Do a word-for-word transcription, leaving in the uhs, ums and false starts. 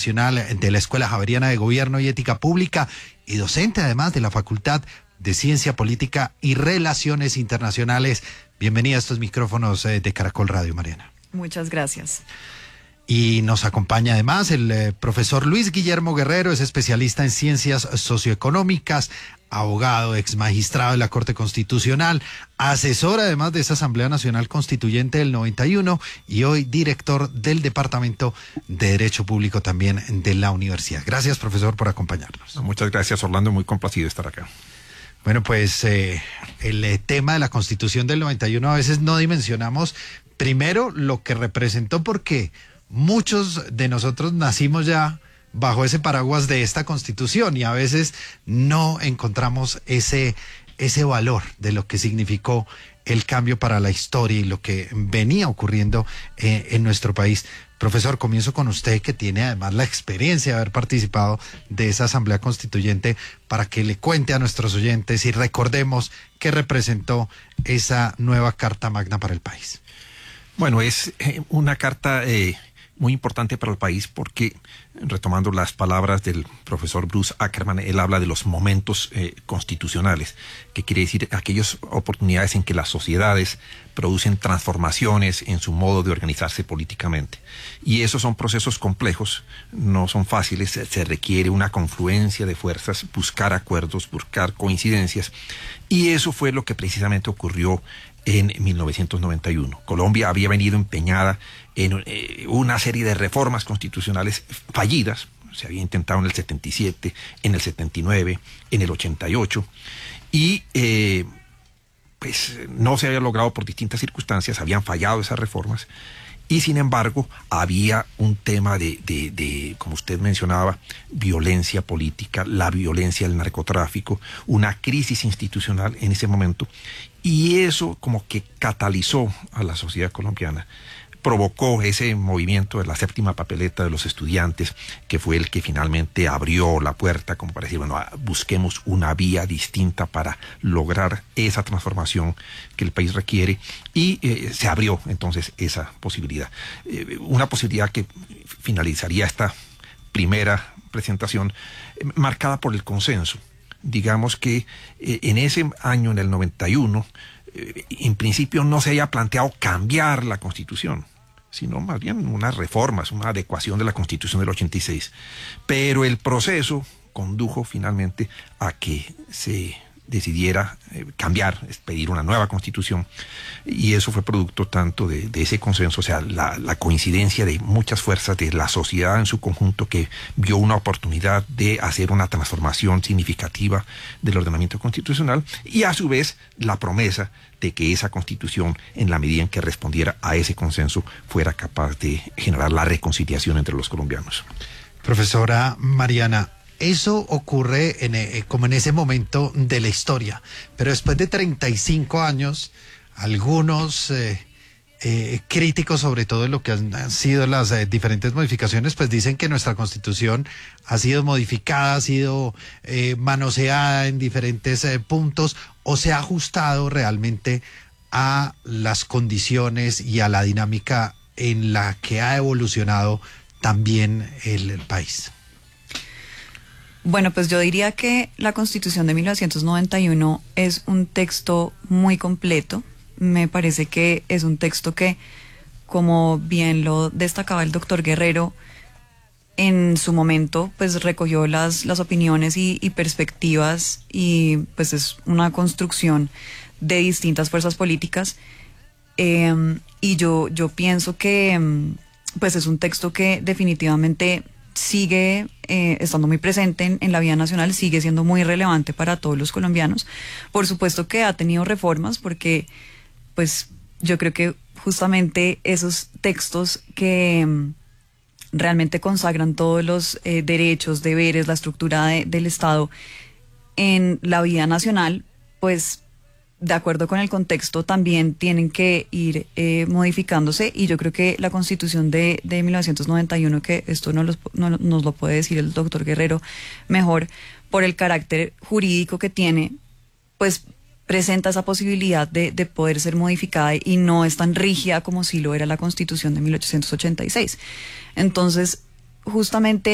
Nacional de la Escuela Javeriana de Gobierno y Ética Pública y docente además de la Facultad de Ciencia Política y Relaciones Internacionales. Bienvenida a estos micrófonos de Caracol Radio, Mariana. Muchas gracias. Y nos acompaña además el eh, profesor Luis Guillermo Guerrero, es especialista en ciencias socioeconómicas, abogado, ex magistrado de la Corte Constitucional, asesor además de esa Asamblea Nacional Constituyente del noventa y uno y hoy director del Departamento de Derecho Público también de la universidad. Gracias, profesor, por acompañarnos. Muchas gracias, Orlando, muy complacido de estar acá. Bueno, pues eh, el eh, tema de la Constitución del noventa y uno a veces no dimensionamos primero lo que representó, porque muchos de nosotros nacimos ya bajo ese paraguas de esta Constitución y a veces no encontramos ese, ese valor de lo que significó el cambio para la historia y lo que venía ocurriendo eh, en nuestro país. Profesor, comienzo con usted, que tiene además la experiencia de haber participado de esa Asamblea Constituyente, para que le cuente a nuestros oyentes y recordemos qué representó esa nueva Carta Magna para el país. Bueno, es eh, una carta eh, muy importante para el país porque, retomando las palabras del profesor Bruce Ackerman, él habla de los momentos eh, constitucionales, que quiere decir aquellas oportunidades en que las sociedades producen transformaciones en su modo de organizarse políticamente. Y esos son procesos complejos, no son fáciles, se requiere una confluencia de fuerzas, buscar acuerdos, buscar coincidencias, y eso fue lo que precisamente ocurrió en mil novecientos noventa y uno. Colombia había venido empeñada en eh, una serie de reformas constitucionales fallidas. Se había intentado en el setenta y siete, en el setenta y nueve, en el ochenta y ocho, y eh, pues no se había logrado por distintas circunstancias, habían fallado esas reformas, y sin embargo había un tema de, de, de, como usted mencionaba, violencia política, la violencia del narcotráfico, una crisis institucional en ese momento, y eso como que catalizó a la sociedad colombiana, provocó ese movimiento de la séptima papeleta de los estudiantes, que fue el que finalmente abrió la puerta como para decir, bueno, busquemos una vía distinta para lograr esa transformación que el país requiere, y eh, se abrió entonces esa posibilidad. Eh, una posibilidad que finalizaría esta primera presentación eh, marcada por el consenso. Digamos que eh, en ese año, en el noventa y uno, eh, en principio no se había planteado cambiar la Constitución, sino más bien unas reformas, una adecuación de la Constitución del ochenta y seis. Pero el proceso condujo finalmente a que se decidiera eh, cambiar, pedir una nueva Constitución, y eso fue producto tanto de, de ese consenso, o sea, la, la coincidencia de muchas fuerzas de la sociedad en su conjunto, que vio una oportunidad de hacer una transformación significativa del ordenamiento constitucional, y a su vez la promesa de que esa Constitución, en la medida en que respondiera a ese consenso, fuera capaz de generar la reconciliación entre los colombianos. Profesora Mariana, eso ocurre en, eh, como en ese momento de la historia, pero después de treinta y cinco años, algunos eh, eh, críticos, sobre todo en lo que han, han sido las eh, diferentes modificaciones, pues dicen que nuestra Constitución ha sido modificada, ha sido eh, manoseada en diferentes eh, puntos, o se ha ajustado realmente a las condiciones y a la dinámica en la que ha evolucionado también el, el país. Bueno, pues yo diría que la Constitución de mil novecientos noventa y uno es un texto muy completo. Me parece que es un texto que, como bien lo destacaba el doctor Guerrero, en su momento pues recogió las, las opiniones y, y perspectivas, y pues es una construcción de distintas fuerzas políticas. Eh, y yo, yo pienso que pues es un texto que definitivamente sigue eh, estando muy presente en, en la vida nacional, sigue siendo muy relevante para todos los colombianos. Por supuesto que ha tenido reformas, porque pues yo creo que justamente esos textos que mm, realmente consagran todos los eh, derechos, deberes, la estructura de, del Estado en la vida nacional, pues de acuerdo con el contexto también tienen que ir eh, modificándose, y yo creo que la Constitución de, de mil novecientos noventa y uno, que esto no, los, no nos lo puede decir el doctor Guerrero mejor, por el carácter jurídico que tiene, pues presenta esa posibilidad de, de poder ser modificada, y no es tan rígida como si lo era la Constitución de mil ochocientos ochenta y seis. Entonces, justamente